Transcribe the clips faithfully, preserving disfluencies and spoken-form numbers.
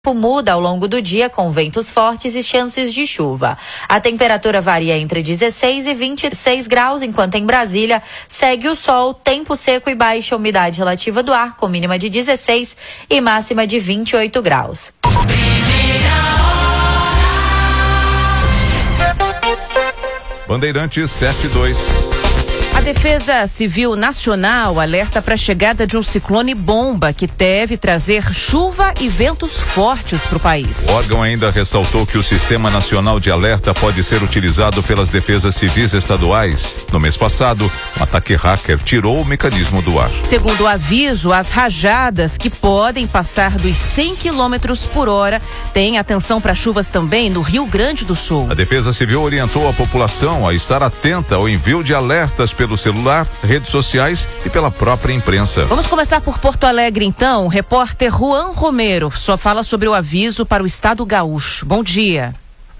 Muda ao longo do dia com ventos fortes e chances de chuva. A temperatura varia entre dezesseis e vinte e seis graus, enquanto em Brasília segue o sol, tempo seco e baixa umidade relativa do ar, com mínima de dezesseis e máxima de vinte e oito graus. Bandeirantes sete dois. A Defesa Civil Nacional alerta para a chegada de um ciclone bomba que deve trazer chuva e ventos fortes para o país. O órgão ainda ressaltou que o Sistema Nacional de Alerta pode ser utilizado pelas defesas civis estaduais. No mês passado, um ataque hacker tirou o mecanismo do ar. Segundo o aviso, as rajadas que podem passar dos cem quilômetros por hora têm atenção para chuvas também no Rio Grande do Sul. A Defesa Civil orientou a população a estar atenta ao envio de alertas pelo celular, redes sociais e pela própria imprensa. Vamos começar por Porto Alegre, então. O repórter Juan Romero só fala sobre o aviso para o estado gaúcho. Bom dia.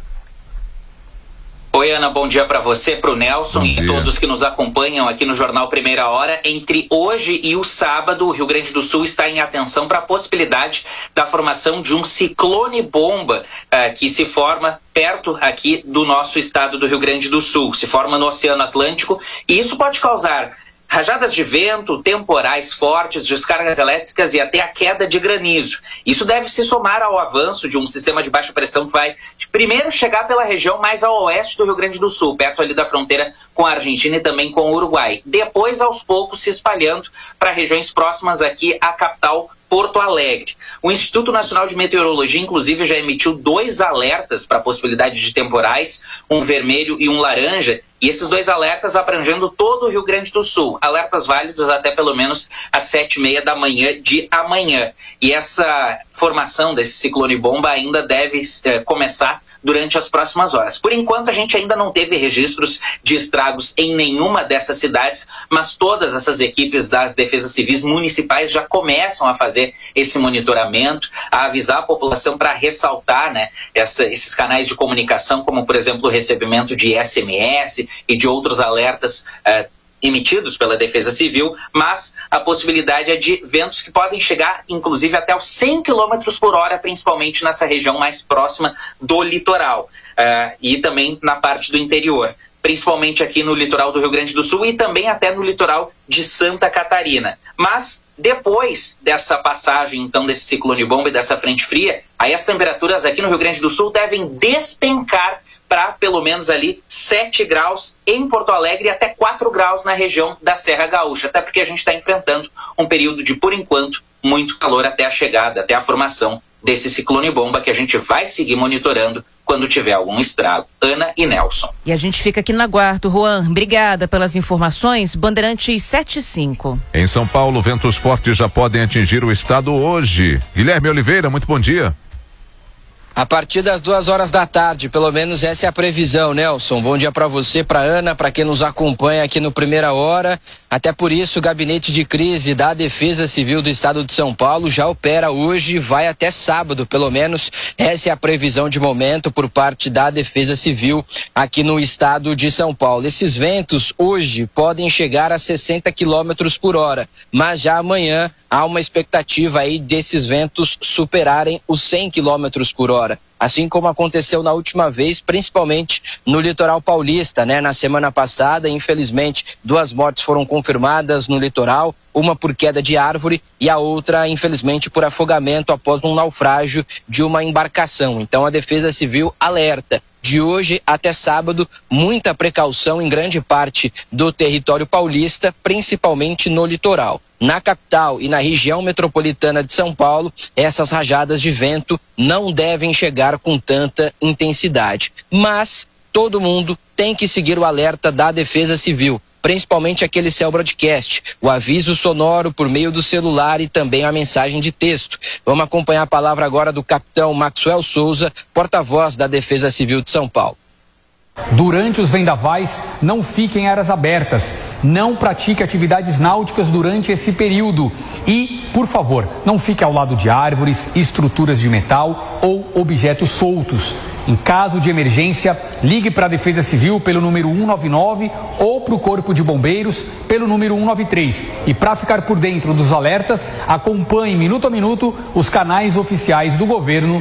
Oi, Ana, bom dia para você, para o Nelson bom e dia. todos que nos acompanham aqui no Jornal Primeira Hora. Entre hoje e o sábado, o Rio Grande do Sul está em atenção para a possibilidade da formação de um ciclone bomba uh, que se forma perto aqui do nosso estado do Rio Grande do Sul. Se forma no Oceano Atlântico e isso pode causar rajadas de vento, temporais fortes, descargas elétricas e até a queda de granizo. Isso deve se somar ao avanço de um sistema de baixa pressão que vai primeiro chegar pela região mais ao oeste do Rio Grande do Sul, perto ali da fronteira com a Argentina e também com o Uruguai. Depois, aos poucos, se espalhando para regiões próximas aqui à capital Porto Alegre. O Instituto Nacional de Meteorologia, inclusive, já emitiu dois alertas para a possibilidade de temporais, um vermelho e um laranja, e esses dois alertas abrangendo todo o Rio Grande do Sul. Alertas válidos até pelo menos às sete e meia da manhã de amanhã. E essa formação desse ciclone bomba ainda deve eh, começar durante as próximas horas. Por enquanto, a gente ainda não teve registros de estragos em nenhuma dessas cidades, mas todas essas equipes das defesas civis municipais já começam a fazer esse monitoramento, a avisar a população para ressaltar, né, essa, esses canais de comunicação, como, por exemplo, o recebimento de S M S e de outros alertas eh, emitidos pela Defesa Civil, mas a possibilidade é de ventos que podem chegar, inclusive, até os cem quilômetros por hora, principalmente nessa região mais próxima do litoral uh, e também na parte do interior, principalmente aqui no litoral do Rio Grande do Sul e também até no litoral de Santa Catarina. Mas depois dessa passagem, então, desse ciclone bomba e dessa frente fria, aí as temperaturas aqui no Rio Grande do Sul devem despencar para pelo menos ali sete graus em Porto Alegre e até quatro graus na região da Serra Gaúcha, até porque a gente está enfrentando um período de, por enquanto, muito calor até a chegada, até a formação desse ciclone bomba que a gente vai seguir monitorando quando tiver algum estrago. Ana e Nelson. E a gente fica aqui no aguardo. Juan, obrigada pelas informações. Bandeirantes sete e cinco. Em São Paulo, ventos fortes já podem atingir o estado hoje. Guilherme Oliveira, muito bom dia. A partir das duas horas da tarde, pelo menos essa é a previsão, Nelson. Bom dia para você, para Ana, para quem nos acompanha aqui no Primeira Hora. Até por isso, o Gabinete de Crise da Defesa Civil do Estado de São Paulo já opera hoje e vai até sábado, pelo menos. Essa é a previsão de momento por parte da Defesa Civil aqui no Estado de São Paulo. Esses ventos hoje podem chegar a sessenta quilômetros por hora, mas já amanhã há uma expectativa aí desses ventos superarem os cem quilômetros por hora. Assim como aconteceu na última vez, principalmente no litoral paulista, né? Na semana passada, infelizmente, duas mortes foram confirmadas no litoral, uma por queda de árvore e a outra, infelizmente, por afogamento após um naufrágio de uma embarcação. Então, a Defesa Civil alerta. De hoje até sábado, muita precaução em grande parte do território paulista, principalmente no litoral. Na capital e na região metropolitana de São Paulo, essas rajadas de vento não devem chegar com tanta intensidade. Mas todo mundo tem que seguir o alerta da Defesa Civil, principalmente aquele Cell Broadcast, o aviso sonoro por meio do celular e também a mensagem de texto. Vamos acompanhar a palavra agora do capitão Maxwell Souza, porta-voz da Defesa Civil de São Paulo. Durante os vendavais, não fique em áreas abertas, não pratique atividades náuticas durante esse período e, por favor, não fique ao lado de árvores, estruturas de metal ou objetos soltos. Em caso de emergência, ligue para a Defesa Civil pelo número um nove nove ou para o Corpo de Bombeiros pelo número um nove três. E para ficar por dentro dos alertas, acompanhe minuto a minuto os canais oficiais do governo